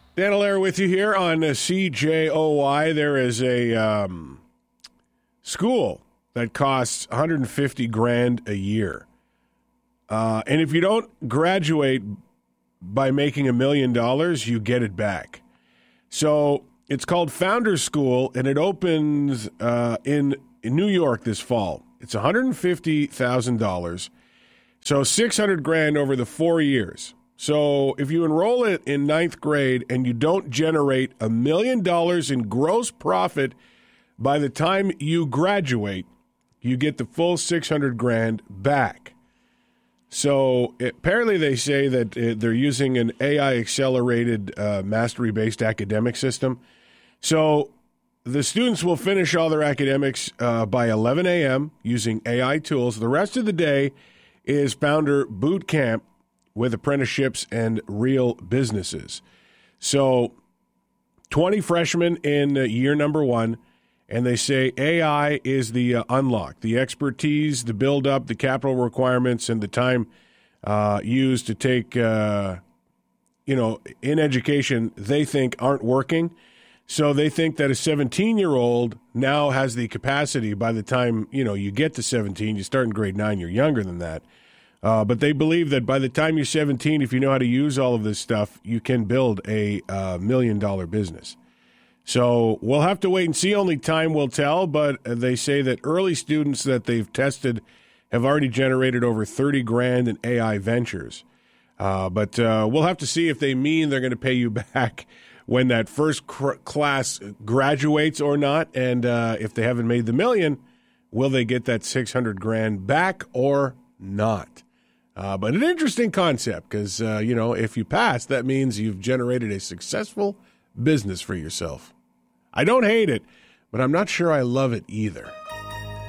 Dan Allaire with you here on CJOY. There is a school that costs $150,000 a year. And if you don't graduate by making $1 million, you get it back. So it's called Founders School, and it opens in New York this fall. It's $150,000. So $600,000 over the 4 years. So if you enroll it in ninth grade and you don't generate $1 million in gross profit by the time you graduate, you get the full $600,000 back. So apparently they say that they're using an AI-accelerated mastery-based academic system. So the students will finish all their academics by 11 a.m. using AI tools. The rest of the day is Founder Boot Camp with apprenticeships and real businesses. So 20 freshmen in year number one, and they say AI is the unlock, the expertise, the build-up, the capital requirements, and the time used to take, in education, they think aren't working. So they think that a 17-year-old now has the capacity by the time, you get to 17, you start in grade 9, you're younger than that. But they believe that by the time you're 17, if you know how to use all of this stuff, you can build a $1 million business. So we'll have to wait and see. Only time will tell, but they say that early students that they've tested have already generated over $30,000 in AI ventures. But we'll have to see if they mean they're going to pay you back when that first class graduates or not. And if they haven't made the $1 million, will they get that $600,000 back or not? But an interesting concept because, if you pass, that means you've generated a successful business for yourself. I don't hate it, but I'm not sure I love it either.